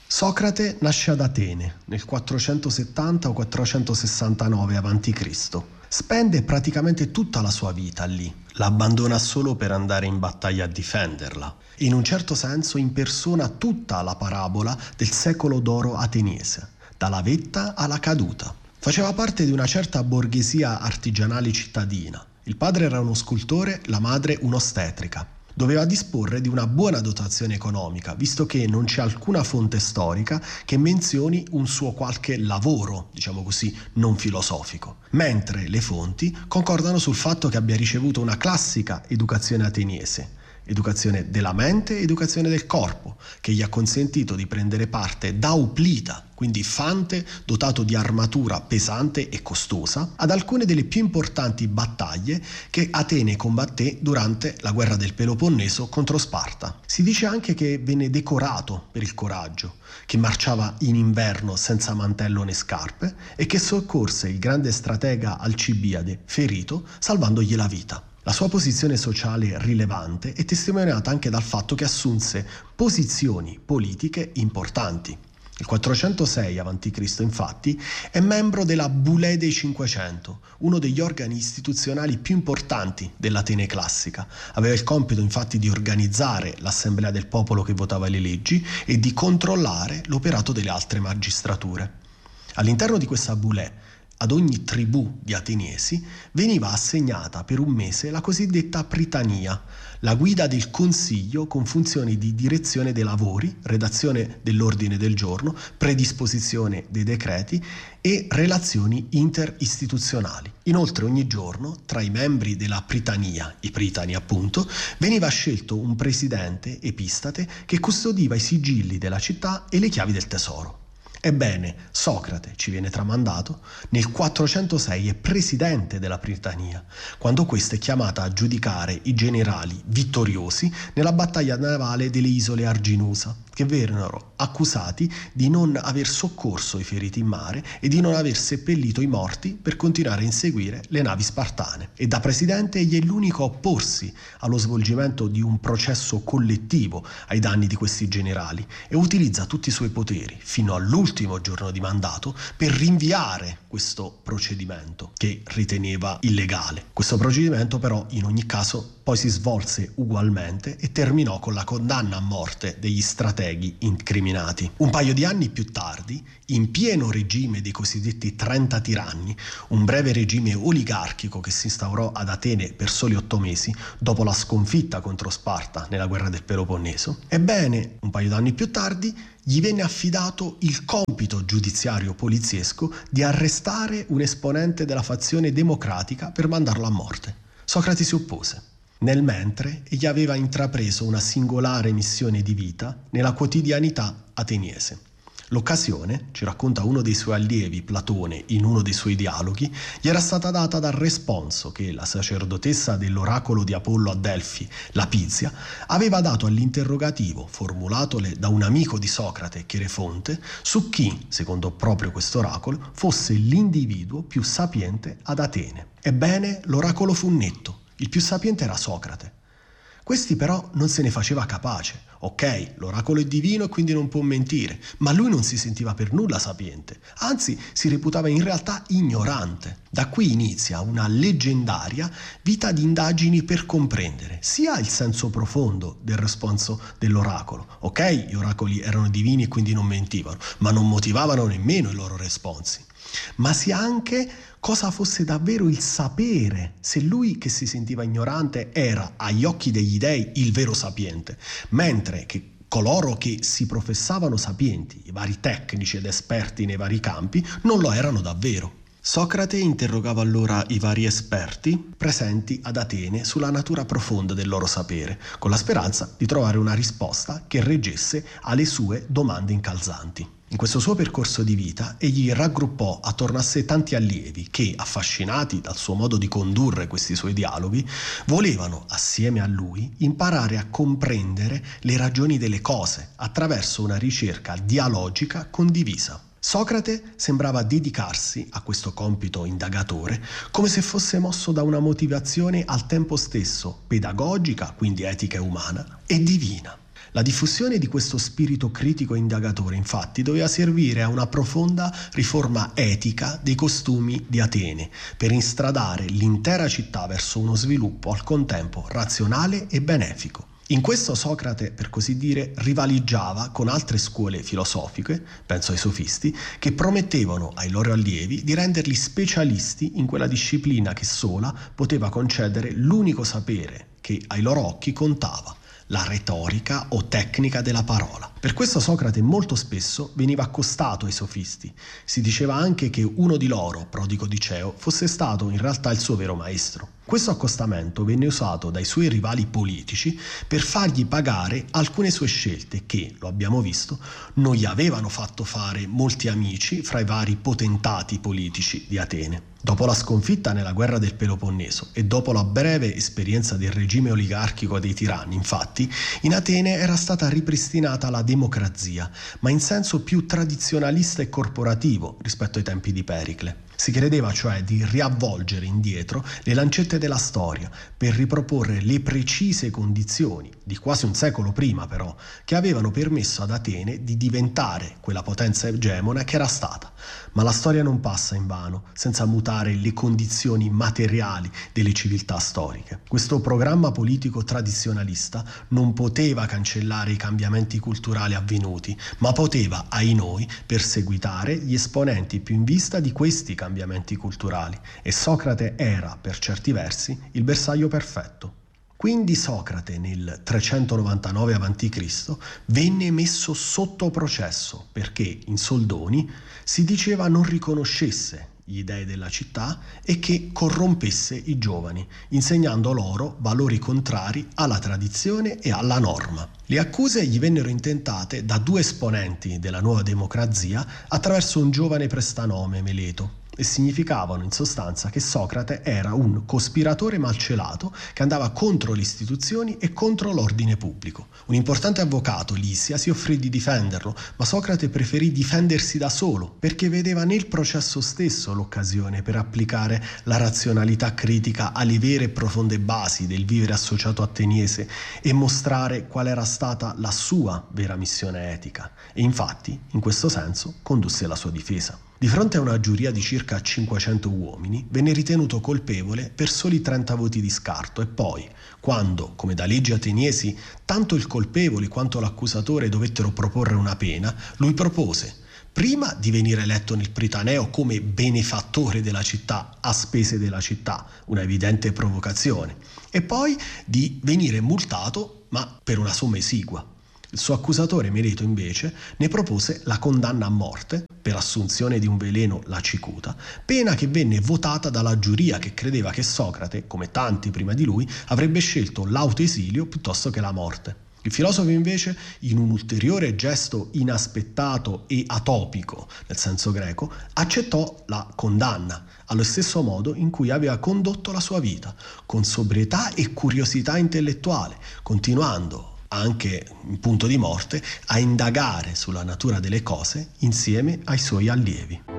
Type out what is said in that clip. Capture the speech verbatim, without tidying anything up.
Socrate nasce ad Atene nel quattrocentosettanta o quattrocentosessantanove avanti Cristo Spende praticamente tutta la sua vita lì, la abbandona solo per andare in battaglia a difenderla. In un certo senso impersona tutta la parabola del secolo d'oro ateniese, dalla vetta alla caduta. Faceva parte di una certa borghesia artigianale cittadina. Il padre era uno scultore, la madre un'ostetrica. Doveva disporre di una buona dotazione economica, visto che non c'è alcuna fonte storica che menzioni un suo qualche lavoro, diciamo così, non filosofico, mentre le fonti concordano sul fatto che abbia ricevuto una classica educazione ateniese, educazione della mente e educazione del corpo, che gli ha consentito di prendere parte da Oplita, quindi fante dotato di armatura pesante e costosa, ad alcune delle più importanti battaglie che Atene combatté durante la guerra del Peloponneso contro Sparta. Si dice anche che venne decorato per il coraggio, che marciava in inverno senza mantello né scarpe e che soccorse il grande stratega Alcibiade, ferito, salvandogli la vita. La sua posizione sociale rilevante è testimoniata anche dal fatto che assunse posizioni politiche importanti. Il quattrocentosei avanti Cristo infatti è membro della Boulé dei Cinquecento, uno degli organi istituzionali più importanti dell'Atene classica. Aveva il compito infatti di organizzare l'assemblea del popolo che votava le leggi e di controllare l'operato delle altre magistrature. All'interno di questa Boulé, ad ogni tribù di ateniesi veniva assegnata per un mese la cosiddetta pritania, la guida del consiglio con funzioni di direzione dei lavori, redazione dell'ordine del giorno, predisposizione dei decreti e relazioni interistituzionali. Inoltre ogni giorno tra i membri della pritania, i pritani appunto, veniva scelto un presidente epistate che custodiva i sigilli della città e le chiavi del tesoro. Ebbene, Socrate, ci viene tramandato, nel quattrocentosei è presidente della Pritania, quando questa è chiamata a giudicare i generali vittoriosi nella battaglia navale delle isole Arginusa, che vennero accusati di non aver soccorso i feriti in mare e di non aver seppellito i morti per continuare a inseguire le navi spartane. E da presidente egli è l'unico a opporsi allo svolgimento di un processo collettivo ai danni di questi generali e utilizza tutti i suoi poteri fino all'ultimo giorno di mandato per rinviare questo procedimento che riteneva illegale. Questo procedimento però in ogni caso poi si svolse ugualmente e terminò con la condanna a morte degli strateghi incriminati. Un paio di anni più tardi, in pieno regime dei cosiddetti trenta tiranni, un breve regime oligarchico che si instaurò ad Atene per soli otto mesi dopo la sconfitta contro Sparta nella guerra del Peloponneso, ebbene, un paio d'anni più tardi gli venne affidato il compito giudiziario poliziesco di arrestare un esponente della fazione democratica per mandarlo a morte. Socrate si oppose. Nel mentre egli aveva intrapreso una singolare missione di vita nella quotidianità ateniese. L'occasione, ci racconta uno dei suoi allievi, Platone, in uno dei suoi dialoghi, gli era stata data dal responso che la sacerdotessa dell'oracolo di Apollo a Delfi, Lapizia, aveva dato all'interrogativo formulatole da un amico di Socrate, Cherefonte, su chi, secondo proprio questo oracolo, fosse l'individuo più sapiente ad Atene. Ebbene, l'oracolo fu netto. Il più sapiente era Socrate. Questi però non se ne faceva capace. Ok, l'oracolo è divino e quindi non può mentire, ma lui non si sentiva per nulla sapiente, anzi si reputava in realtà ignorante. Da qui inizia una leggendaria vita di indagini per comprendere sia il senso profondo del responso dell'oracolo. Ok, gli oracoli erano divini e quindi non mentivano, ma non motivavano nemmeno i loro responsi. Ma sia anche cosa fosse davvero il sapere, se lui che si sentiva ignorante era agli occhi degli dei il vero sapiente, mentre che coloro che si professavano sapienti, i vari tecnici ed esperti nei vari campi, non lo erano davvero. Socrate interrogava allora i vari esperti presenti ad Atene sulla natura profonda del loro sapere, con la speranza di trovare una risposta che reggesse alle sue domande incalzanti. In questo suo percorso di vita egli raggruppò attorno a sé tanti allievi che, affascinati dal suo modo di condurre questi suoi dialoghi, volevano, assieme a lui, imparare a comprendere le ragioni delle cose attraverso una ricerca dialogica condivisa. Socrate sembrava dedicarsi a questo compito indagatore come se fosse mosso da una motivazione al tempo stesso pedagogica, quindi etica e umana, e divina. La diffusione di questo spirito critico e indagatore, infatti, doveva servire a una profonda riforma etica dei costumi di Atene, per instradare l'intera città verso uno sviluppo al contempo razionale e benefico. In questo Socrate, per così dire, rivaleggiava con altre scuole filosofiche, penso ai sofisti, che promettevano ai loro allievi di renderli specialisti in quella disciplina che sola poteva concedere l'unico sapere che ai loro occhi contava: la retorica o tecnica della parola. Per questo Socrate molto spesso veniva accostato ai sofisti. Si diceva anche che uno di loro, Prodico Diceo, fosse stato in realtà il suo vero maestro. Questo accostamento venne usato dai suoi rivali politici per fargli pagare alcune sue scelte che, lo abbiamo visto, non gli avevano fatto fare molti amici fra i vari potentati politici di Atene. Dopo la sconfitta nella guerra del Peloponneso e dopo la breve esperienza del regime oligarchico dei tiranni, infatti, in Atene era stata ripristinata la democrazia, ma in senso più tradizionalista e corporativo rispetto ai tempi di Pericle. Si credeva cioè di riavvolgere indietro le lancette della storia per riproporre le precise condizioni, di quasi un secolo prima però, che avevano permesso ad Atene di diventare quella potenza egemona che era stata. Ma la storia non passa invano, senza mutare le condizioni materiali delle civiltà storiche. Questo programma politico tradizionalista non poteva cancellare i cambiamenti culturali avvenuti, ma poteva, ai noi, perseguitare gli esponenti più in vista di questi cambiamenti culturali, e Socrate era, per certi versi, il bersaglio perfetto. Quindi Socrate nel trecentonovantanove avanti Cristo venne messo sotto processo perché in soldoni si diceva non riconoscesse gli dei della città e che corrompesse i giovani, insegnando loro valori contrari alla tradizione e alla norma. Le accuse gli vennero intentate da due esponenti della nuova democrazia attraverso un giovane prestanome, Meleto, e significavano in sostanza che Socrate era un cospiratore malcelato che andava contro le istituzioni e contro l'ordine pubblico. Un importante avvocato, Lisia, si offrì di difenderlo, ma Socrate preferì difendersi da solo perché vedeva nel processo stesso l'occasione per applicare la razionalità critica alle vere e profonde basi del vivere associato ateniese e mostrare qual era stata la sua vera missione etica. E infatti, in questo senso, condusse la sua difesa. Di fronte a una giuria di circa cinquecento uomini, venne ritenuto colpevole per soli trenta voti di scarto e poi, quando, come da leggi ateniesi, tanto il colpevole quanto l'accusatore dovettero proporre una pena, lui propose prima di venire eletto nel Pritaneo come benefattore della città a spese della città, una evidente provocazione, e poi di venire multato ma per una somma esigua. Il suo accusatore Meleto invece ne propose la condanna a morte per assunzione di un veleno, la cicuta, pena che venne votata dalla giuria che credeva che Socrate, come tanti prima di lui, avrebbe scelto l'autoesilio piuttosto che la morte. Il filosofo invece, in un ulteriore gesto inaspettato e atopico, nel senso greco, accettò la condanna, allo stesso modo in cui aveva condotto la sua vita, con sobrietà e curiosità intellettuale, continuando anche in punto di morte a indagare sulla natura delle cose insieme ai suoi allievi.